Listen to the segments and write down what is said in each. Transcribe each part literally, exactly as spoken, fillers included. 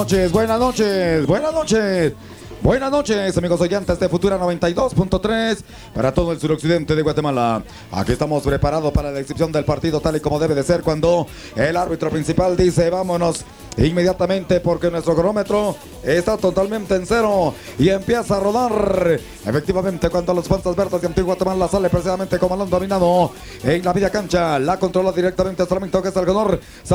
noches, buenas noches, buenas noches. Buenas noches, amigos oyentes de Futura noventa y dos punto tres para todo el suroccidente de Guatemala. Aquí estamos preparados para la exhibición del partido tal y como debe de ser cuando el árbitro principal dice vámonos inmediatamente porque nuestro cronómetro está totalmente en cero y empieza a rodar. Efectivamente, cuando los Panzas Verdes de Antigua Guatemala sale precisamente como balón dominado en la media cancha, la controla directamente hasta el momento que es el jugador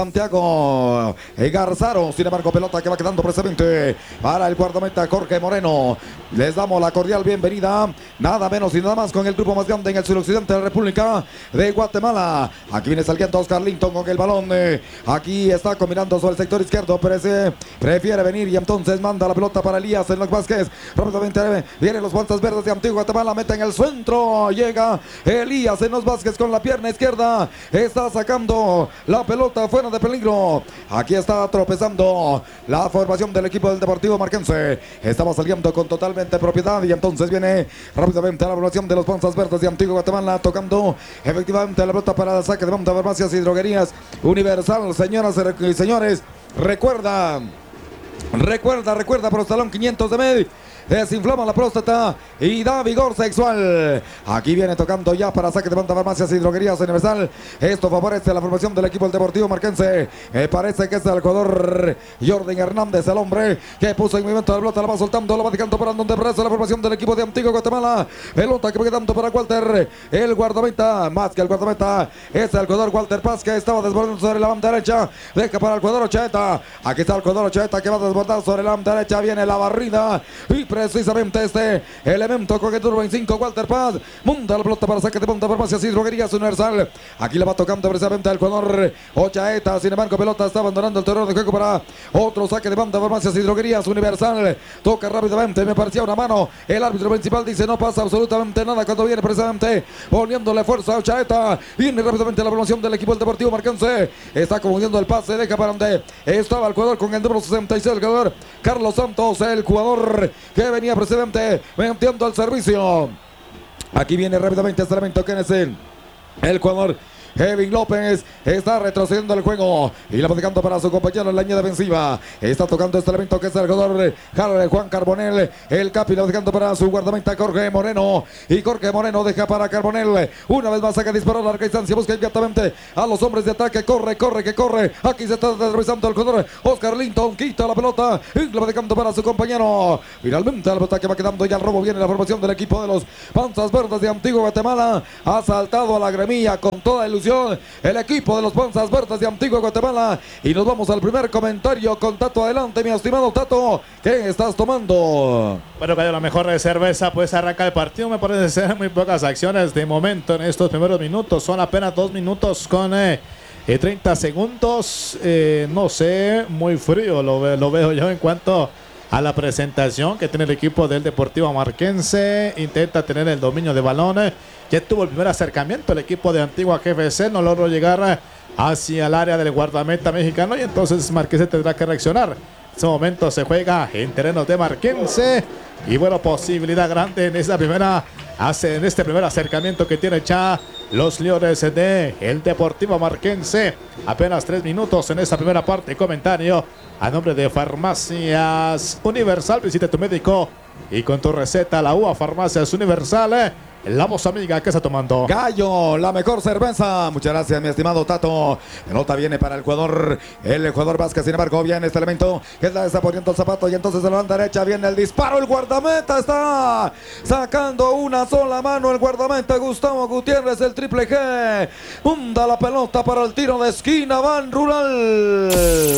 Santiago Garzaro. Sin embargo, pelota que va quedando precisamente para el guardameta Jorge Moreno. Les damos la cordial bienvenida, nada menos y nada más con el grupo más grande en el suroccidente de la República de Guatemala. Aquí viene saliendo Oscar Linton con el balón. Aquí está combinando sobre el sector izquierdo, pero ese prefiere venir y entonces manda la pelota para Elías Enoc Vázquez. Rápidamente vienen los Panzas Verdes de Antigua Guatemala, mete en el centro. Llega Elías Enoc Vázquez con la pierna izquierda. Está sacando la pelota fuera de peligro. Aquí está tropezando la formación del equipo del Deportivo Marquense. Estamos saliendo con totalmente propiedad y entonces viene rápidamente la evaluación de los Panzas Verdes de Antigua Guatemala, tocando efectivamente la pelota para el saque de banda. Farmacias y Droguerías Universal, señoras y señores, recuerda recuerda, recuerda por el salón quinientos de Med, desinflama la próstata y da vigor sexual. Aquí viene tocando ya para saque de banda Farmacias y Droguerías Universal. Esto favorece la formación del equipo del Deportivo Marquense. Me parece que es el jugador Jordan Hernández, el hombre que puso en movimiento la pelota, la va soltando, la va dejando para donde aparece la formación del equipo de Antigua Guatemala. Pelota que va quedando para Walter, el guardameta, más que el guardameta, es el jugador Walter Paz que estaba desbordando sobre la banda derecha. Deja para el jugador Ochaeta. Aquí está el jugador Ochaeta que va a desbordar sobre la banda derecha. Viene la barrida y precisamente este elemento con el turbo en cinco, Walter Paz, monta la pelota para saque de punta Farmacias y Droguerías Universal. Aquí la va tocando precisamente el jugador Ochaeta. Sin embargo, pelota está abandonando el terreno de juego para otro saque de banda Farmacias y Droguerías Universal. Toca rápidamente, me parecía una mano. El árbitro principal dice no pasa absolutamente nada cuando viene precisamente poniéndole fuerza a Ochaeta. Viene rápidamente la promoción del equipo del Deportivo Marquense. Está confundiendo el pase, deja para donde estaba el jugador con el número sesenta y seis, el jugador Carlos Santos, el jugador que venía precisamente metiendo el servicio. Aquí viene rápidamente este elemento Kenneth, el jugador Kevin López está retrocediendo el juego y la va dejando para su compañero en la línea defensiva. Está tocando este elemento que es el jugador Juan Carbonell. El Capi la va dejando para su guardameta Jorge Moreno. Y Jorge Moreno deja para Carbonell. Una vez más saca disparó a larga distancia. Busca inmediatamente a los hombres de ataque. Corre, corre, que corre. Aquí se está atravesando el jugador Oscar Linton. Quita la pelota y la va dejando para su compañero. Finalmente la pelota que va quedando ya el robo. Viene la formación del equipo de los Panzas Verdes de Antigua Guatemala. Ha saltado a la gremilla con toda ilusión el equipo de los Panzas Verdes de Antigua Guatemala. Y nos vamos al primer comentario con Tato. Adelante, mi estimado Tato, ¿qué estás tomando? Bueno, cayó la mejor de cerveza, pues arranca el partido. Me parece ser muy pocas acciones de momento en estos primeros minutos. Son apenas dos minutos con eh, eh, treinta segundos. Eh, no sé, muy frío lo, ve, lo veo yo en cuanto a la presentación que tiene el equipo del Deportivo Marquense. Intenta tener el dominio de balón. Ya tuvo el primer acercamiento el equipo de Antigua G F C. No logró llegar hacia el área del guardameta mexicano y entonces Marquense tendrá que reaccionar. En este momento se juega en terrenos de Marquense. Y bueno, posibilidad grande en esta primera, hace en este primer acercamiento que tiene ya los Leones de el Deportivo Marquense. Apenas tres minutos en esta primera parte. Comentario a nombre de Farmacias Universal. Visite tu médico y con tu receta la U A Farmacias Universal. Eh, La voz amiga que está tomando Gallo, la mejor cerveza. Muchas gracias, mi estimado Tato. Pelota viene para el jugador, el jugador Vázquez. Sin embargo, viene este elemento que está poniendo el zapato y entonces de la banda derecha viene el disparo. El guardameta está sacando una sola mano. El guardameta Gustavo Gutiérrez, el triple G. Hunda la pelota para el tiro de esquina. Ban Rural.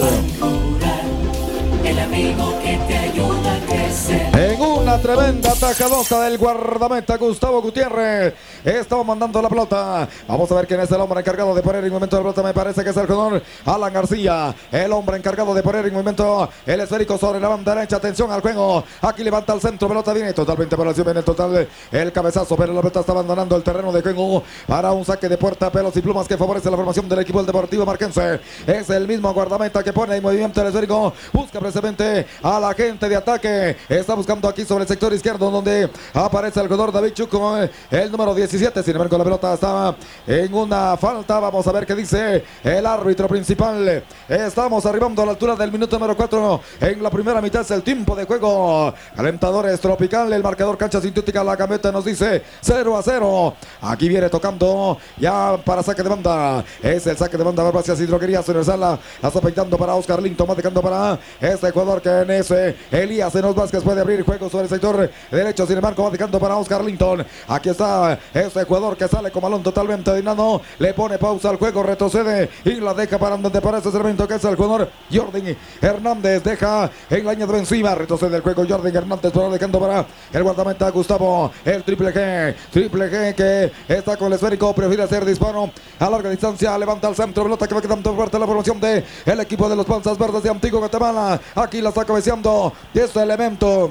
El amigo que te ayuda a crecer. En una tremenda tajadota del guardameta Gustavo Gutiérrez. Estaba mandando la pelota. Vamos a ver quién es el hombre encargado de poner en movimiento la pelota. Me parece que es el jugador Alan García. El hombre encargado de poner en movimiento el esférico sobre la banda derecha. Atención al juego. Aquí levanta el centro. Pelota viene totalmente por la ciudad. Viene el total. El cabezazo. Pero la pelota está abandonando el terreno de juego para un saque de puerta. Pelos y plumas que favorece la formación del equipo del Deportivo Marquense. Es el mismo guardameta que pone en movimiento el esférico. Busca precisamente a la gente de ataque. Está buscando aquí sobre el sector izquierdo donde aparece el jugador David Chuco, el número diecisiete. Sin embargo, la pelota estaba en una falta. Vamos a ver qué dice el árbitro principal. Estamos arribando a la altura del minuto número cuatro en la primera mitad. Es el tiempo de juego. Calentadores Tropical, el marcador cancha sintética. La camioneta nos dice cero a cero. Aquí viene tocando ya para saque de banda. Es el saque de banda Farmacias y Droguerías Universal. La está pintando para Oscar Linton, va dejando para este jugador que en ese Elías Enos Vázquez puede abrir juego sobre el sector derecho. Sin embargo, va dejando para Oscar Linton. Aquí está este jugador que sale con balón totalmente dinado. Le pone pausa al juego, retrocede y la deja para donde parece ese momento que es el jugador Jordan Hernández. Deja en la línea defensiva, retrocede el juego Jordan Hernández, pero dejando para el guardameta Gustavo, el triple G, triple G que está con el esférico, prefiere hacer disparo a larga distancia, levanta el centro, pelota que va quedando fuerte la formación de el equipo de los Panzas Verdes de Antigua Guatemala. Aquí la está cabeceando este elemento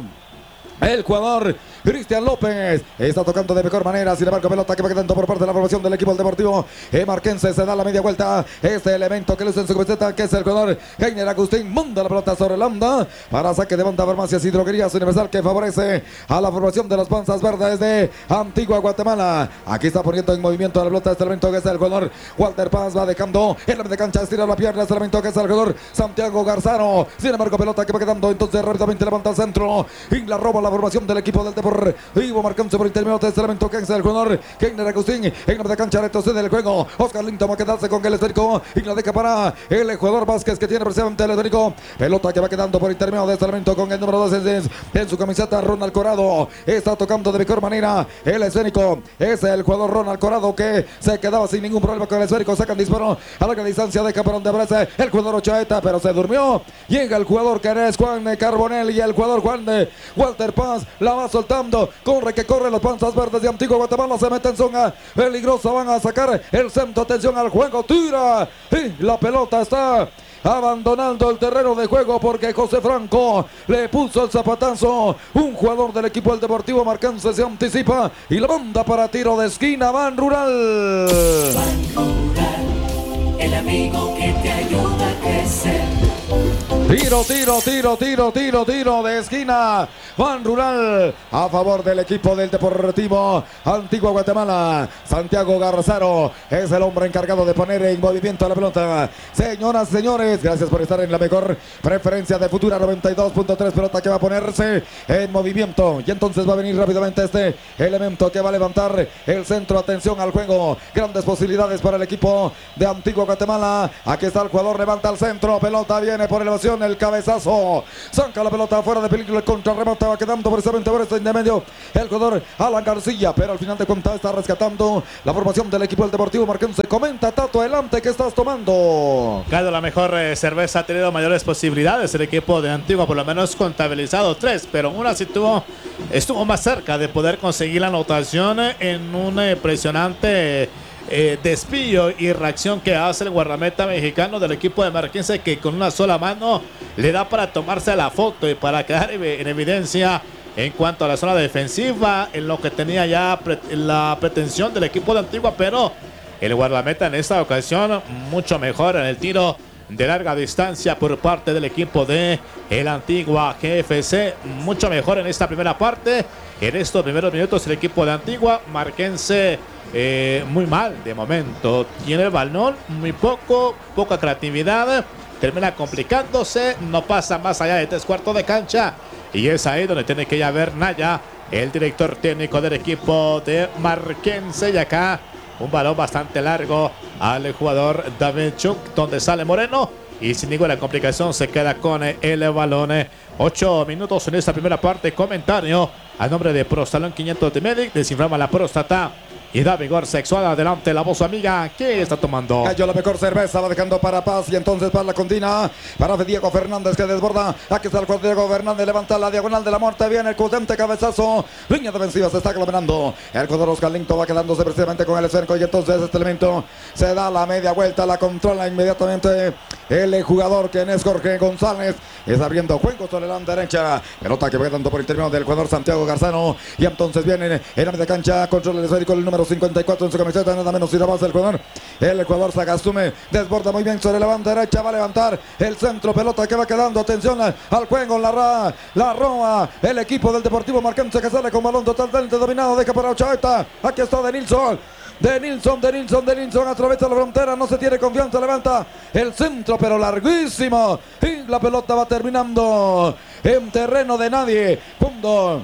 el jugador Cristian López, está tocando de mejor manera. Sin embargo, pelota que va quedando por parte de la formación del equipo del Deportivo eh, Marquense. Se da la media vuelta. Este elemento que luce en su camiseta, que es el jugador Heiner Agustín, manda la pelota sobre la onda para saque de banda. Farmacias y Droguerías Universal, que favorece a la formación de los Panzas Verdes de Antigua Guatemala. Aquí está poniendo en movimiento la pelota este elemento que es el jugador Walter Paz, va dejando en la media cancha, estira la pierna. Este elemento que es el jugador Santiago Garzaro. Sin embargo, pelota que va quedando entonces rápidamente levanta al centro y la roba la formación del equipo del Deportivo Ivo marcándose por intermedio de este elemento que es el jugador Keiner Agustín. En la media cancha retrocede el juego. Oscar Linton va a quedarse con el esférico y la deja para el jugador Vázquez, que tiene precisamente el esférico. Pelota que va quedando por intermedio de este elemento con el número dos en, en su camiseta. Ronald Corado está tocando de mejor manera el esférico. Es el jugador Ronald Corado que se quedaba sin ningún problema con el esférico. Sacan disparo a larga distancia, deja para donde aparece el jugador Ochaeta, pero se durmió. Llega el jugador que es Juan de Carbonell y el jugador Juan de Walter Paz la va soltando. Corre que corre los Panzas Verdes de Antigua Guatemala. Se mete en zona peligrosa. Van a sacar el centro. Atención al juego. Tira. Y la pelota está abandonando el terreno de juego porque José Franco le puso el zapatazo. Un jugador del equipo del Deportivo Marquense se anticipa y la manda para tiro de esquina. Ban Rural. Ban Rural, el amigo que te ayuda a crecer. Tiro, tiro, tiro, tiro, tiro, tiro de esquina. Ban Rural a favor del equipo del Deportivo Antigua Guatemala. Santiago Garzaro es el hombre encargado de poner en movimiento la pelota. Señoras, señores, gracias por estar en la mejor preferencia de Futura noventa y dos punto tres. Pelota que va a ponerse en movimiento. Y entonces va a venir rápidamente este elemento que va a levantar el centro. Atención al juego. Grandes posibilidades para el equipo de Antigua Guatemala. Aquí está el jugador, levanta el centro. Pelota viene por elevación. El cabezazo. Saca la pelota fuera de peligro. El contrarremate va quedando precisamente por este intermedio. El jugador Alan García. Pero al final de cuentas está rescatando la formación del equipo del Deportivo Marquense. Comenta Tato, adelante, ¿qué estás tomando? Claro, la mejor eh, cerveza ha tenido mayores posibilidades. El equipo de Antigua, por lo menos contabilizado tres, pero una sí tuvo, estuvo más cerca de poder conseguir la anotación en un eh, impresionante eh, desvío y reacción que hace el guardameta mexicano del equipo de Marquense, que con una sola mano le da para tomarse la foto y para quedar en evidencia en cuanto a la zona defensiva, en lo que tenía ya pre la pretensión del equipo de Antigua, pero el guardameta en esta ocasión mucho mejor en el tiro de larga distancia por parte del equipo de el Antigua G F C, mucho mejor en esta primera parte. En estos primeros minutos el equipo de Antigua Marquense eh, muy mal de momento, tiene el balón muy poco, poca creatividad, termina complicándose, no pasa más allá de tres cuartos de cancha y es ahí donde tiene que ya ver Naya, el director técnico del equipo de Marquense. Y acá un balón bastante largo al jugador David Chuk, donde sale Moreno y sin ninguna complicación se queda con el balón. Ocho minutos en esta primera parte. Comentario a nombre de Prostalón quinientos de Medic. Desinflama la próstata y da vigor sexual. Adelante la voz amiga. ¿Qué está tomando? Cayó la mejor cerveza, va dejando para Paz y entonces para la continua para Diego Fernández, que desborda. Aquí está el jugador Diego Fernández, levanta la diagonal de la muerte, viene el potente cabezazo. Línea defensiva se está aglomerando. El jugador Oscar Linton va quedándose precisamente con el esférico y entonces este elemento se da la media vuelta, la controla inmediatamente el jugador que es Jorge González. Es abriendo juego sobre sobre la banda derecha. Pelota que va dando por el término del jugador Santiago Garzano. Y entonces viene en la media cancha. Controla el esférico el número cincuenta y cuatro en su camiseta. Nada menos y nada más el jugador. El jugador Sagastume desborda muy bien sobre la banda derecha. Va a levantar el centro. Pelota que va quedando. Atención al juego. La, ra, la roba el equipo del Deportivo Marquense que sale con balón totalmente dominado. Deja para Ochaeta. Aquí está de Nilsson. De Nilsson, de Nilsson, de Nilsson, atraviesa la frontera, no se tiene confianza, levanta el centro, pero larguísimo. Y la pelota va terminando en terreno de nadie. Punto.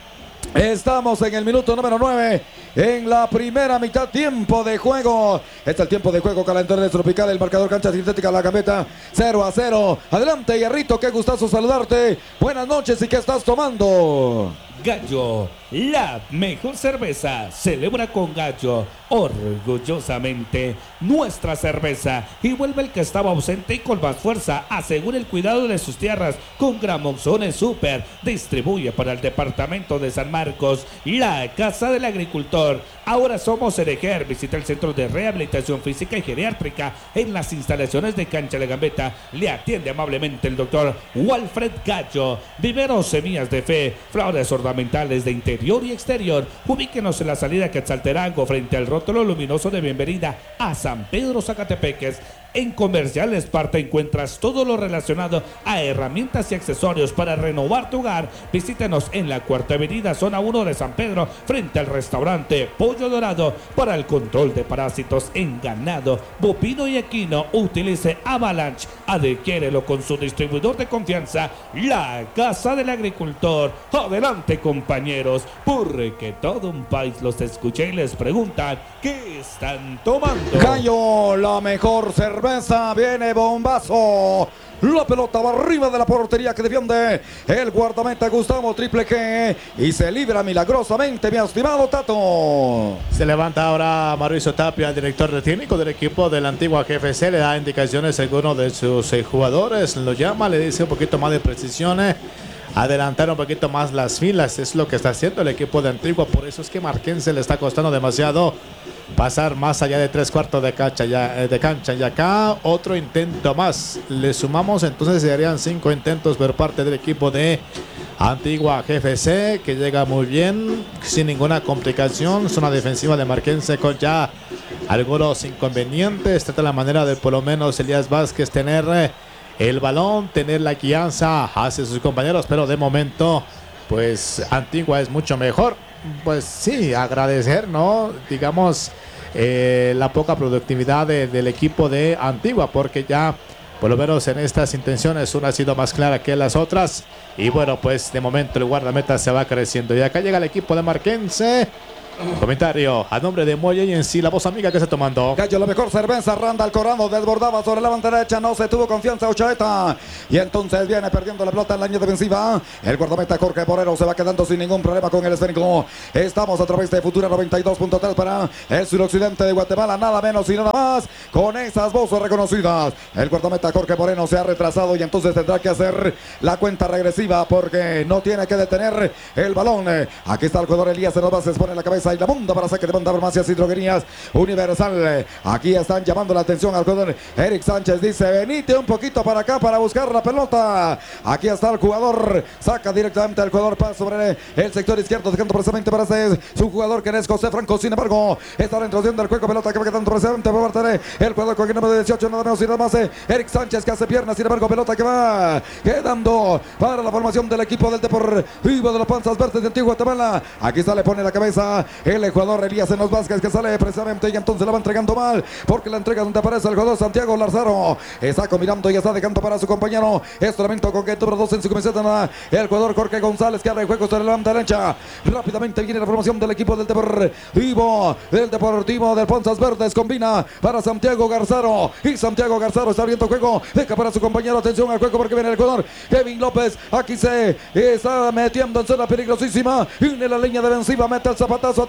Estamos en el minuto número nueve. En la primera mitad, tiempo de juego. Este es el tiempo de juego calentores tropical. El marcador cancha sintética La Gambeta cero a cero. Adelante, Hierrito, qué gustazo saludarte. Buenas noches y qué estás tomando. Gallo, la mejor cerveza. Celebra con Gallo, orgullosamente nuestra cerveza. Y vuelve el que estaba ausente y con más fuerza. Asegura el cuidado de sus tierras con Gramonzones Super. Distribuye para el departamento de San Marcos, la Casa del Agricultor. Ahora somos Ereger. Visita el Centro de Rehabilitación Física y Geriátrica en las instalaciones de Cancha La Gambeta. Le atiende amablemente el doctor Walfred Gallo. Viveros Semillas de Fe, flores ornamentales de interior y exterior. Ubíquenos en la salida Quetzaltenango frente al rótulo luminoso de bienvenida a San Pedro Zacatepeques. En Comercial Esparta encuentras todo lo relacionado a herramientas y accesorios para renovar tu hogar. Visítenos en la Cuarta Avenida, zona uno de San Pedro, frente al restaurante Pollo Dorado. Para el control de parásitos en ganado, bovino y equino, utilice Avalanche. Adquiérelo con su distribuidor de confianza, la Casa del Agricultor. Adelante, compañeros, porque todo un país los escucha y les preguntan ¿qué están tomando? Gallo, la mejor cerveza. Viene bombazo. La pelota va arriba de la portería que defiende el guardameta Gustavo Triple G. Y se libra milagrosamente, mi estimado Tato. Se levanta ahora Mauricio Tapia, el director técnico del equipo de la antigua G F C. Le da indicaciones a alguno de sus eh, jugadores. Lo llama, le dice un poquito más de precisión. Eh. Adelantar un poquito más las filas. Es lo que está haciendo el equipo de Antigua. Por eso es que Marquense le está costando demasiado pasar más allá de tres cuartos de cancha, ya, de cancha. Y acá otro intento más. Le sumamos, entonces serían cinco intentos por parte del equipo de Antigua G F C, que llega muy bien, sin ninguna complicación. Zona defensiva de Marquense con ya algunos inconvenientes. Trata la manera de por lo menos Elías Vázquez tener eh, el balón, tener la guianza hacia sus compañeros, pero de momento pues Antigua es mucho mejor. Pues sí, agradecer, ¿no? Digamos, eh, la poca productividad de, del equipo de Antigua, porque ya, por lo menos en estas intenciones, una ha sido más clara que las otras. Y bueno, pues de momento el guardameta se va creciendo. Y acá llega el equipo de Marquense. Comentario a nombre de Moya y en sí, la voz amiga que está tomando. Gallo, la mejor cerveza. Randall Corrado desbordaba sobre la banda derecha. No se tuvo confianza Ochaeta. Y entonces viene perdiendo la pelota en la línea defensiva. El guardameta Jorge Porero se va quedando sin ningún problema con el esférico. Estamos a través de Futura noventa y dos punto tres para el suroccidente de Guatemala. Nada menos y nada más. Con esas voces reconocidas. El guardameta Jorge Moreno se ha retrasado y entonces tendrá que hacer la cuenta regresiva porque no tiene que detener el balón. Aquí está el jugador Elías Hernández. Se pone la cabeza y la bunda para saque de banda. Farmacias y droguerías Universal. Aquí están llamando la atención al jugador Eric Sánchez. Dice: venite un poquito para acá para buscar la pelota. Aquí está el jugador. Saca directamente al jugador para sobre el sector izquierdo, dejando precisamente para ese, su jugador que es José Franco. Sin embargo, está la introducción del juego. Pelota que va quedando precisamente por parte de el jugador con el número dieciocho. Nada menos y nada más. Eric Sánchez que hace piernas. Sin embargo, pelota que va quedando para la formación del equipo del Deportivo de los Panzas Verdes de Antigua Guatemala. Aquí está, le pone la cabeza el jugador Elías Enos Vázquez, que sale precisamente y entonces la va entregando mal, porque la entrega donde aparece el jugador Santiago Larzaro. Está combinando y está dejando para su compañero. Estromento con que número dos en su camiseta. El jugador Jorge González que abre el juego sobre la banda derecha. Rápidamente viene la formación del equipo del Deportivo del Deportivo del Panzas Verdes. Combina para Santiago Garzaro. Y Santiago Garzaro está abriendo juego. Deja para su compañero. Atención al juego porque viene el jugador Kevin López. Aquí se está metiendo en zona peligrosísima. Y en la línea defensiva mete el zapatazo.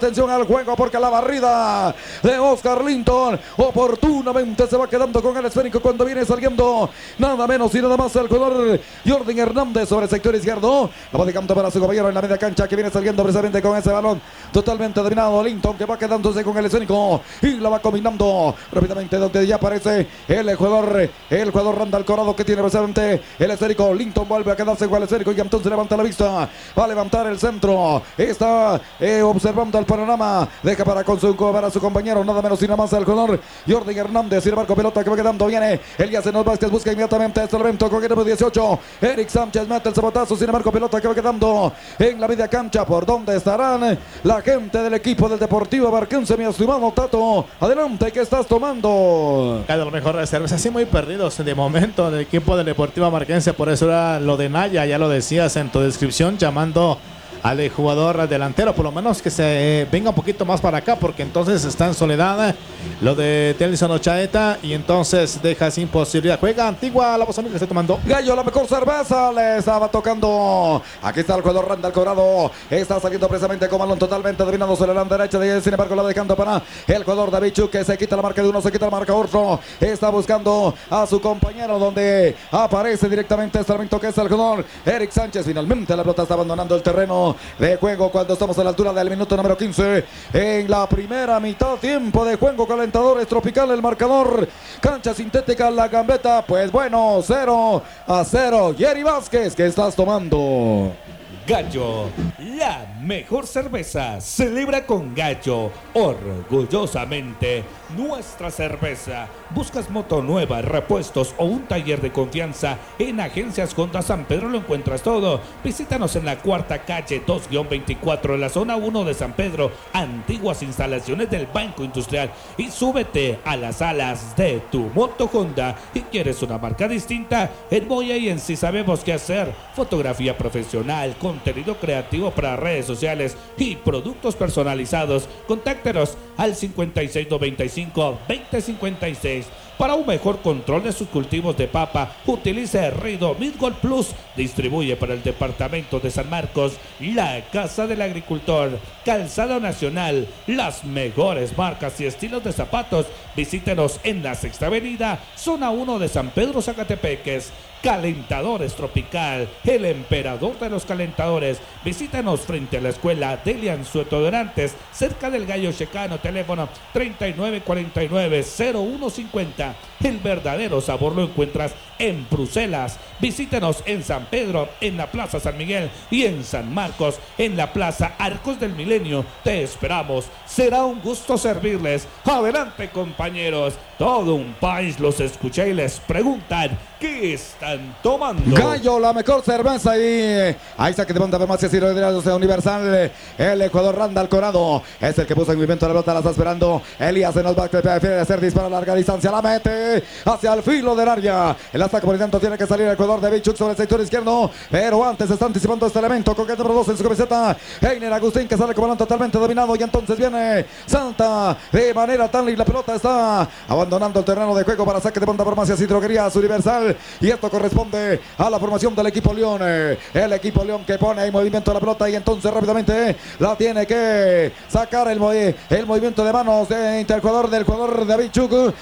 atención al juego porque la barrida de Oscar Linton oportunamente se va quedando con el esférico cuando viene saliendo nada menos y nada más el jugador Jordan Hernández sobre el sector izquierdo. La va dejando para su compañero en la media cancha que viene saliendo precisamente con ese balón totalmente dominado. Linton que va quedándose con el esférico y la va combinando rápidamente donde ya aparece el jugador, el jugador Randall Corado que tiene precisamente el esférico. Linton vuelve a quedarse con el esférico y entonces levanta la vista, va a levantar el centro, está eh, observando el panorama, deja para, con su, para su compañero nada menos y nada más el jugador Jordan Hernández. Sin embargo, pelota que va quedando, viene Elías Enos Vázquez, busca inmediatamente este elemento con el número dieciocho, Eric Sánchez mete el sabotazo. Sin embargo, pelota que va quedando en la media cancha por donde estarán la gente del equipo del Deportivo Barquense, mi estimado Tato. Adelante, ¿qué estás tomando? A lo mejor de cerveza, así muy perdidos de momento del equipo del Deportivo Marquense, por eso era lo de Naya, ya lo decías en tu descripción, llamando al jugador delantero, por lo menos que se venga un poquito más para acá, porque entonces está en soledad lo de Telson Ochaeta y entonces deja sin posibilidad. Juega Antigua, la voz amiga que está tomando. Gallo, la mejor cerveza, le estaba tocando. Aquí está el jugador Randall Corado, está saliendo precisamente con balón totalmente dominado sobre la derecha, de, sin embargo la dejando para el jugador David Chuk, que se quita la marca de uno, se quita la marca otro, está buscando a su compañero donde aparece directamente este elemento que es el jugador Eric Sánchez. Finalmente la pelota está abandonando el terreno de juego cuando estamos a la altura del minuto número quince en la primera mitad, tiempo de juego. Calentadores Tropical, el marcador, cancha sintética La Gambeta, pues bueno, cero a cero. Jerry Vázquez, ¿qué estás tomando? Gallo, la mejor cerveza, celebra con Gallo, orgullosamente nuestra cerveza. ¿Buscas moto nueva, repuestos o un taller de confianza? En Agencias Honda San Pedro lo encuentras todo. Visítanos en la cuarta calle dos veinticuatro en la zona uno de San Pedro, antiguas instalaciones del Banco Industrial, y súbete a las alas de tu moto Honda. ¿Y quieres una marca distinta? En Moya y en Sí sabemos qué hacer. Fotografía profesional, contenido creativo para redes sociales y productos personalizados. Contáctenos al cincuenta y seis noventa y cinco veinte cincuenta y seis. Para un mejor control de sus cultivos de papa, utilice Rido Midgold Plus. Distribuye para el departamento de San Marcos la Casa del Agricultor. Calzado Nacional, las mejores marcas y estilos de zapatos. Visítenos en la Sexta Avenida, zona uno de San Pedro Zacatepeques. Calentadores Tropical, el emperador de los calentadores. Visítanos frente a la escuela Delian Suetodorantes, cerca del Gallo Checano. Teléfono treinta y nueve cuarenta y nueve cero uno cincuenta. El verdadero sabor lo encuentras en Bruselas. Visítenos en San Pedro, en la Plaza San Miguel, y en San Marcos, en la Plaza Arcos del Milenio. Te esperamos, será un gusto servirles. Adelante, compañeros, todo un país los escucha y les preguntan ¿qué están tomando? Gallo, la mejor cerveza, y ahí está que te manda farmacias y rodeados de Universal. El jugador Randall Corado es el que puso en movimiento la pelota, la está esperando Elías Enos Vázquez, prefiere hacer disparo a larga distancia, la mete hacia el filo del área. El ataque por el dentro, tiene que salir el jugador de Bichuk sobre el sector izquierdo, pero antes está anticipando este elemento con el número dos en su camiseta, Heiner Agustín, que sale con balón totalmente dominado, y entonces viene Santa de manera tal, y la pelota está abandonando el terreno de juego para saque de banda. Farmacias y droguerías Universal, y esto corresponde a la formación del equipo León. El equipo León que pone en movimiento la pelota, y entonces rápidamente la tiene que sacar el, movi el movimiento de manos de, del jugador del jugador David Chuk.